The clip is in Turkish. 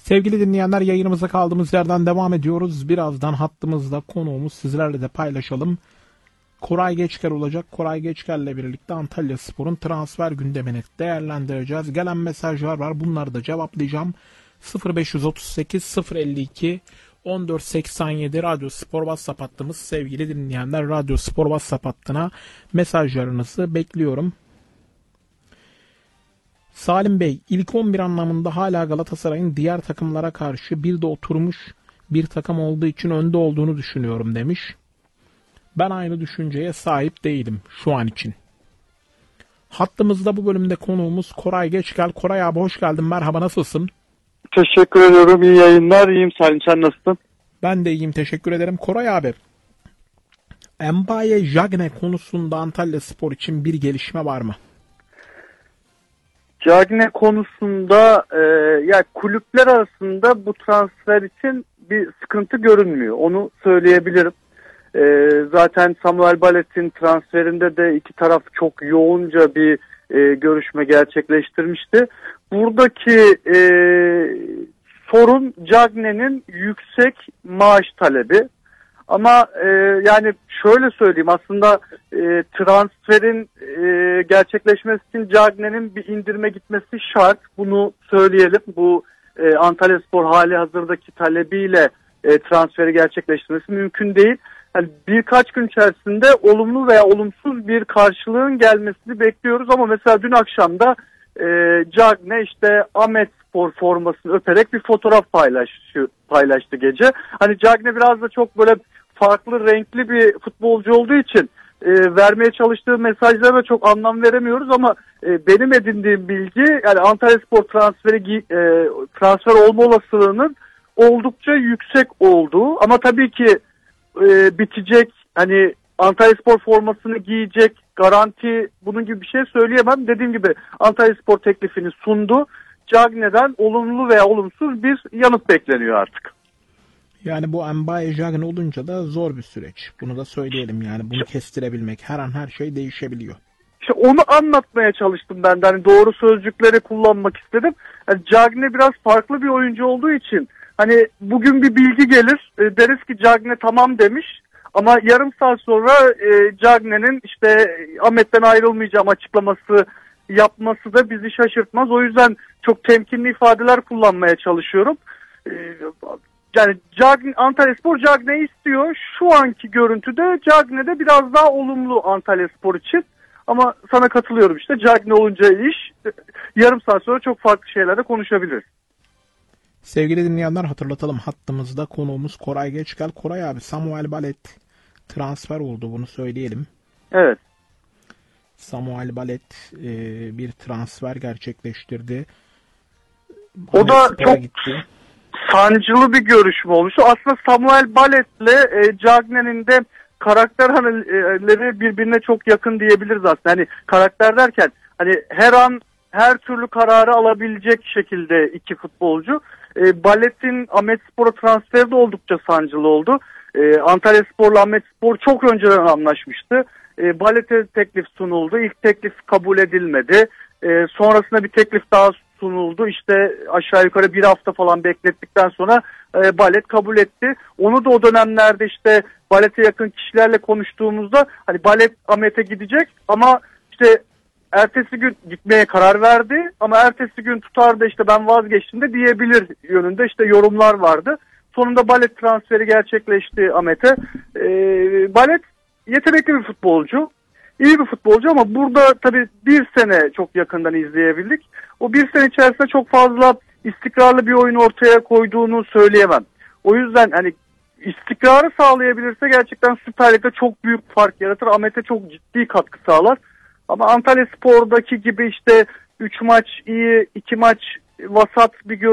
Sevgili dinleyenler, yayınımıza kaldığımız yerden devam ediyoruz. Birazdan hattımızda konuğumuz, sizlerle de paylaşalım. Koray Geçker olacak. Koray Geçker'le birlikte Antalyaspor'un transfer gündemini değerlendireceğiz. Gelen mesajlar var. Bunları da cevaplayacağım. 0538 052 1487 Radyo Spor WhatsApp hattımız. Sevgili dinleyenler, Radyo Spor WhatsApp hattına mesajlarınızı bekliyorum. Salim Bey, ilk 11 anlamında hala Galatasaray'ın diğer takımlara karşı bir de oturmuş bir takım olduğu için önde olduğunu düşünüyorum demiş. Ben aynı düşünceye sahip değilim şu an için. Hattımızda bu bölümde konuğumuz Koray Geçker. Koray abi hoş geldin, merhaba, nasılsın? Teşekkür ediyorum, iyi yayınlar. İyiyim Salim, sen nasılsın? Ben de iyiyim, teşekkür ederim. Koray abi, Mbaye Diagne konusunda Antalyaspor için bir gelişme var mı? Diagne konusunda ya kulüpler arasında bu transfer için bir sıkıntı görünmüyor. Onu söyleyebilirim. Zaten Samuel Ballet'in transferinde de iki taraf çok yoğunca bir görüşme gerçekleştirmişti. Buradaki sorun Diagne'nin yüksek maaş talebi. Ama yani şöyle söyleyeyim, aslında transferin gerçekleşmesi için Diagne'nin bir indirime gitmesi şart. Bunu söyleyelim. Bu Antalyaspor hali hazırdaki talebiyle transferi gerçekleştirmesi mümkün değil. Yani birkaç gün içerisinde olumlu veya olumsuz bir karşılığın gelmesini bekliyoruz. Ama mesela dün akşam da Diagne işte Ahmetspor formasını öperek bir fotoğraf paylaştı gece. Hani Diagne biraz da çok böyle farklı, renkli bir futbolcu olduğu için vermeye çalıştığı mesajlara da çok anlam veremiyoruz ama benim edindiğim bilgi, yani Antalyaspor transfer olma olasılığının oldukça yüksek olduğu, ama tabii ki bitecek, hani Antalyaspor formasını giyecek garanti, bunun gibi bir şey söyleyemem. Dediğim gibi Antalyaspor teklifini sundu. Diagne'den olumlu veya olumsuz bir yanıt bekleniyor artık. Yani bu Mbaye Diagne olunca da zor bir süreç. Bunu da söyleyelim, yani bunu kestirebilmek, her an her şey değişebiliyor. İşte onu anlatmaya çalıştım ben de. Hani doğru sözcükleri kullanmak istedim. Yani Diagne biraz farklı bir oyuncu olduğu için hani bugün bir bilgi gelir, deriz ki Diagne tamam demiş. Ama yarım saat sonra Diagne'nin işte Ahmet'ten ayrılmayacağım açıklaması yapması da bizi şaşırtmaz. O yüzden çok temkinli ifadeler kullanmaya çalışıyorum. Yani Antalyaspor Diagne'yi istiyor. Şu anki görüntüde Diagne'de biraz daha olumlu Antalyaspor için. Ama sana katılıyorum, işte Diagne olunca iş yarım saat sonra çok farklı şeyler de konuşabiliriz. Sevgili dinleyenler, hatırlatalım, hattımızda konuğumuz Koray Geçker. Koray abi, Samuel Ballet transfer oldu, bunu söyleyelim. Evet. Samuel Ballet bir transfer gerçekleştirdi. O da çok gitti. sancılı bir görüşme olmuştu. Aslında Samuel Ballet'le Diagne'nin de karakter hanıları birbirine çok yakın diyebiliriz aslında. Hani karakter derken hani her an her türlü kararı alabilecek şekilde iki futbolcu. Ballet'in Ahmetspor'a transferi de oldukça sancılı oldu. Antalyaspor'la Ahmetspor çok önceden anlaşmıştı. Ballet'e teklif sunuldu. İlk teklif kabul edilmedi. Sonrasında bir teklif daha sunuldu. İşte aşağı yukarı bir hafta falan beklettikten sonra Ballet kabul etti. Onu da o dönemlerde işte Ballet'e yakın kişilerle konuştuğumuzda hani Ballet Ahmet'e gidecek ama işte ertesi gün gitmeye karar verdi ama ertesi gün tutar da işte ben vazgeçtim de diyebilir yönünde işte yorumlar vardı. Sonunda Ballet transferi gerçekleşti Ahmet'e. Ballet yetenekli bir futbolcu. İyi bir futbolcu ama burada tabii bir sene çok yakından izleyebildik. O bir sene içerisinde çok fazla istikrarlı bir oyun ortaya koyduğunu söyleyemem. O yüzden hani istikrarı sağlayabilirse gerçekten Süper Lig'de çok büyük fark yaratır. Ahmet'e çok ciddi katkı sağlar. Ama Antalyaspor'daki gibi işte 3 maç iyi, 2 maç vasat bir